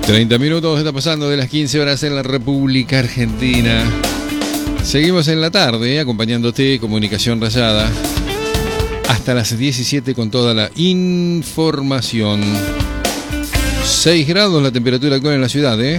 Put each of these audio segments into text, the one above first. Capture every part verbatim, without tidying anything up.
treinta minutos está pasando de las quince horas en la República Argentina. Seguimos en la tarde, acompañándote, Comunicación Rayada, hasta las diecisiete con toda la información. seis grados la temperatura actual en la ciudad, ¿eh?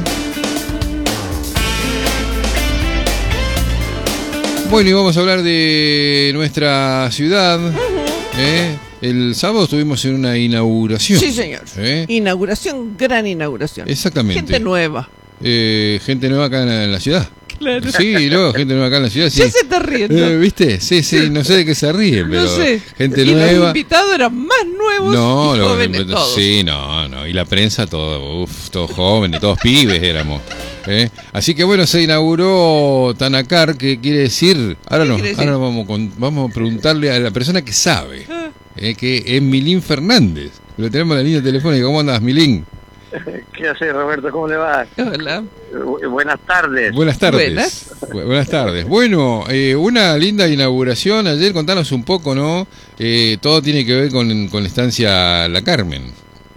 Bueno, y vamos a hablar de nuestra ciudad, ¿eh? El sábado estuvimos en una inauguración. Sí, señor. ¿Eh? Inauguración, gran inauguración. Exactamente. Gente nueva. Eh, gente nueva acá en la, en la ciudad. Claro. Sí, no, gente nueva acá en la ciudad. Sí. Ya se está riendo. Eh, ¿Viste? Sí, sí, no sé de qué se ríe, pero no sé. gente y nueva. Los invitados eran más nuevos no, y los jóvenes invitados, todos. Sí, no, no. Y la prensa, todo, uf, todos jóvenes, todos pibes éramos. ¿eh? Así que bueno, se inauguró Tanacar, que quiere decir. Ahora no, quiere ahora decir? vamos, con, vamos a preguntarle a la persona que sabe, Ah. eh, que es Milín Fernández. Lo tenemos en la línea telefónica. ¿Cómo andas, Milín? ¿Qué haces, Roberto? ¿Cómo le va? Hola. Bu- buenas tardes. Buenas tardes. Buenas. Bu- buenas tardes. Bueno, eh, una linda inauguración ayer. Contanos un poco, ¿no? Eh, todo tiene que ver con, con la estancia La Carmen.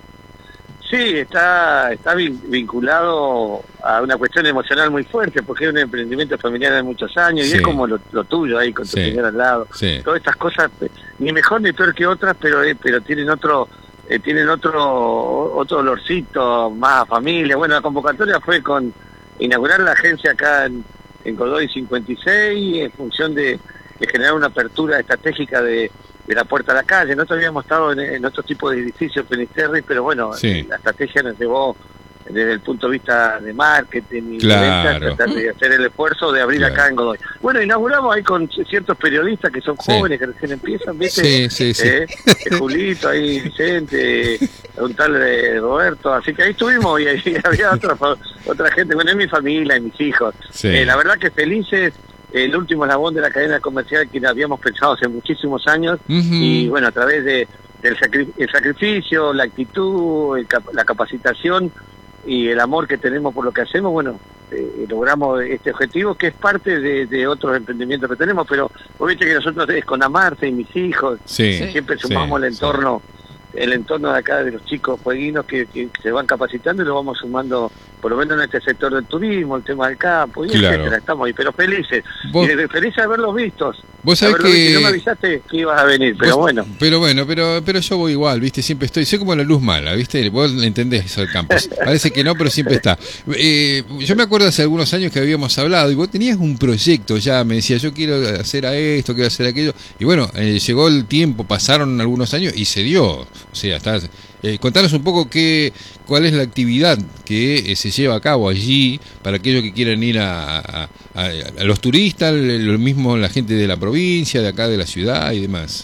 Sí, está está vin- vinculado a una cuestión emocional muy fuerte, porque es un emprendimiento familiar de muchos años, Sí. y es como lo, lo tuyo ahí, con tu Sí. señora al lado. Sí. Todas estas cosas, eh, ni mejor ni peor que otras, pero eh, pero tienen otro eh, tienen otro otro olorcito, más familia. Bueno, la convocatoria fue con inaugurar la agencia acá en, en Godoy cincuenta y seis, en función de, de generar una apertura estratégica de de la puerta a la calle. Nosotros habíamos estado en, en otro tipo de edificios, Finisterre, pero bueno, Sí. la estrategia nos llevó desde el punto de vista de marketing y Claro. de ventas, tratar de hacer el esfuerzo de abrir Claro. acá en Godoy. Bueno, inauguramos ahí con ciertos periodistas que son Sí. jóvenes, que recién empiezan, ¿viste? Sí, sí, sí. Eh, eh, Julito, ahí Vicente, un tal eh, Roberto, así que ahí estuvimos y ahí había otra, fa- otra gente, bueno, es mi familia y mis hijos. Sí. Eh, la verdad que felices, el último eslabón de la cadena comercial que habíamos pensado hace muchísimos años, Ujú. y bueno, a través de del sacri- el sacrificio, la actitud, el cap- la capacitación y el amor que tenemos por lo que hacemos, bueno, eh, logramos este objetivo, que es parte de, de otros emprendimientos que tenemos, pero vos viste que nosotros es con Amarse y mis hijos, Sí. Sí. siempre Sí, sumamos el sí. entorno, el entorno de acá de los chicos jueguinos que, que se van capacitando, y lo vamos sumando, por lo menos en este sector del turismo, el tema del campo, y Claro. etcétera. Estamos ahí, pero felices, Vos- y de- felices de haberlos vistos. Vos sabés Haberlos visto, y no me que... avisaste que ibas a venir, pero Vos- bueno. Pero bueno, pero pero yo voy igual, ¿viste? Siempre estoy, soy como la luz mala, ¿viste? Vos entendés eso del campo. Parece que no, pero siempre está. Eh, yo me acuerdo hace algunos años que habíamos hablado y vos tenías un proyecto ya, me decías, yo quiero hacer a esto, quiero hacer aquello. Y bueno, eh, llegó el tiempo, pasaron algunos años y se dio. O sea, estás... Eh, contanos un poco qué, cuál es la actividad que eh, se lleva a cabo allí para aquellos que quieran ir a, a, a, a los turistas, lo mismo la gente de la provincia, de acá de la ciudad y demás.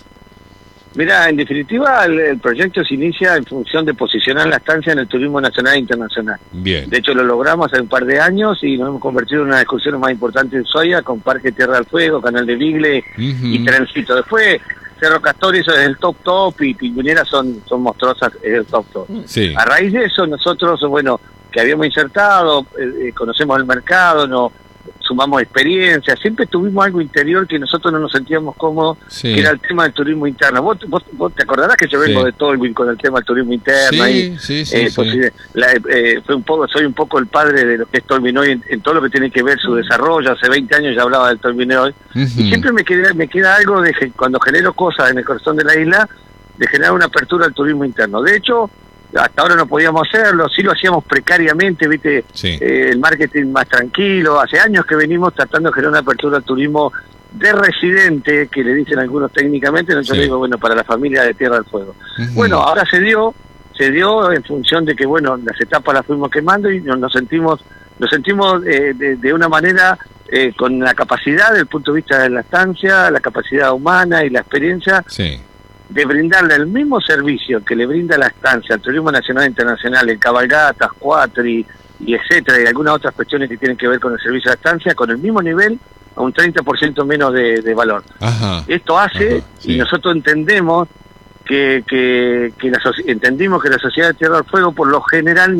Mira, en definitiva, el, el proyecto se inicia en función de posicionar la estancia en el turismo nacional e internacional. Bien. De hecho, lo logramos hace un par de años y nos hemos convertido en una de las excursiones más importantes en Soya, con Parque Tierra del Fuego, Canal de Vigle Ujú. y Trencito. Después, Cerro Castor, eso es el top top, y Pingüinera son, son monstruosas, es el top top. Sí. A raíz de eso, nosotros, bueno, que habíamos insertado, eh, eh, conocemos el mercado, no sumamos experiencia, siempre tuvimos algo interior que nosotros no nos sentíamos cómodos, Sí. que era el tema del turismo interno. Vos, vos, vos te acordarás que yo vengo Sí. de Tolwyn con el tema del turismo interno. Sí, ahí, sí, sí, eh, sí. pues, eh, la- eh, fue un poco, soy un poco el padre de lo que es Tolwyn hoy en, en todo lo que tiene que ver su desarrollo. Hace veinte años ya hablaba del Tolwyn hoy. Ujú. Y siempre me queda, me queda algo de que cuando genero cosas en el corazón de la isla, de generar una apertura al turismo interno. De hecho, hasta ahora no podíamos hacerlo, sí lo hacíamos precariamente, viste, Sí. eh, el marketing más tranquilo. Hace años que venimos tratando de generar una apertura al turismo de residente, que le dicen algunos técnicamente, no, yo Sí. le digo, bueno, para la familia de Tierra del Fuego. Ujú. Bueno, ahora se dio, se dio en función de que, bueno, las etapas las fuimos quemando y nos, nos sentimos, nos sentimos eh, de, de una manera eh, con la capacidad, desde el punto de vista de la estancia, la capacidad humana y la experiencia, Sí. de brindarle el mismo servicio que le brinda la estancia al turismo nacional e internacional en cabalgatas, cuatri y etcétera, y algunas otras cuestiones que tienen que ver con el servicio de la estancia, con el mismo nivel, a un treinta por ciento menos de, de valor. Ajá. Esto hace, Ajá, sí. y nosotros entendemos que, que, que la soci- entendimos que la sociedad de Tierra del Fuego por lo general